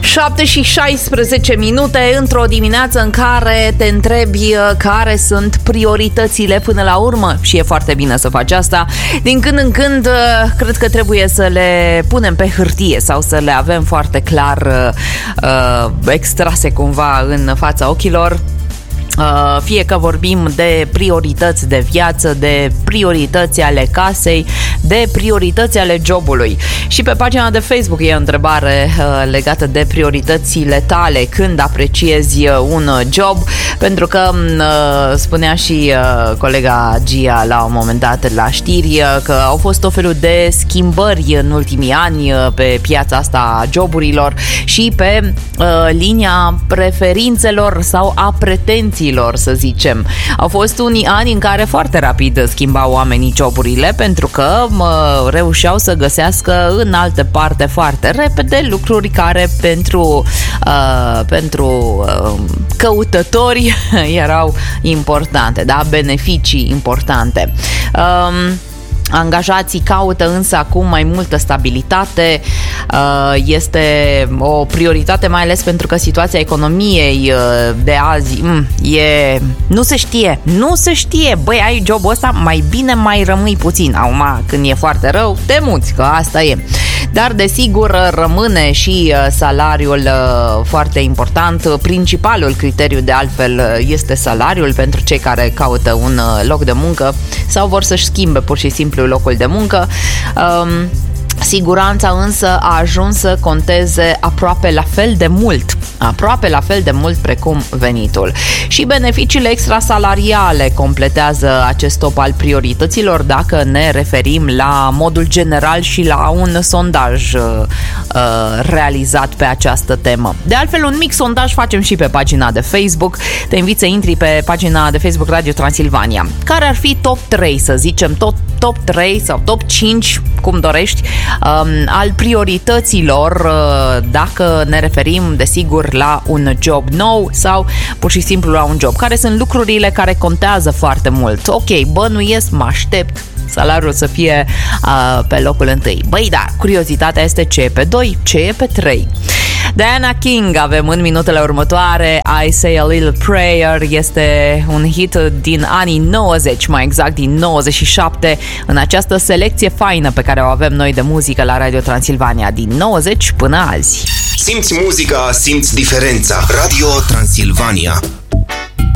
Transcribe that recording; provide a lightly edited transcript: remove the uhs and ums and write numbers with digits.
7 și 16 minute într-o dimineață în care te întrebi care sunt prioritățile până la urmă și e foarte bine să faci asta. Din când în când cred că trebuie să le punem pe hârtie sau să le avem foarte clar extrase cumva în fața ochilor. Fie că vorbim de priorități de viață, de priorități ale casei, de priorități ale jobului. Și pe pagina de Facebook e o întrebare legată de prioritățile tale când apreciezi un job, pentru că spunea și colega Gia la un moment dat la știri că au fost o felul de schimbări în ultimii ani pe piața asta a joburilor și pe linia preferințelor sau a pretențiilor, să zicem. Au fost unii ani în care foarte rapid schimbau oamenii joburile pentru că reușeau să găsească în altă parte foarte repede lucruri care pentru căutători erau importante, da? Beneficii importante. Angajații caută însă acum mai multă stabilitate, este o prioritate mai ales pentru că situația economiei de azi nu se știe, băi, ai jobul ăsta, mai bine mai rămâi puțin, acum când e foarte rău te muți, că asta e. Dar desigur rămâne și salariul foarte important, principalul criteriu de altfel este salariul pentru cei care caută un loc de muncă sau vor să-și schimbe pur și simplu locul de muncă. Siguranța însă a ajuns să conteze aproape la fel de mult precum venitul. Și beneficiile extrasalariale completează acest top al priorităților dacă ne referim la modul general și la un sondaj realizat pe această temă. De altfel, un mic sondaj facem și pe pagina de Facebook. Te invit să intri pe pagina de Facebook Radio Transilvania. Care ar fi top 3, să zicem, top 3 sau top 5, cum dorești, al priorităților dacă ne referim, desigur, la un job nou sau pur și simplu la un job. Care sunt lucrurile care contează foarte mult? Ok, bănuiesc, mă aștept salariul să fie pe locul 1. Băi, da, curiozitatea este ce e pe 2, ce e pe 3. Diana King avem în minutele următoare. I Say a Little Prayer este un hit din anii 90, mai exact din 97, în această selecție faină pe care o avem noi de muzică la Radio Transilvania din 90 până azi. Simți muzica, simți diferența. Radio Transilvania.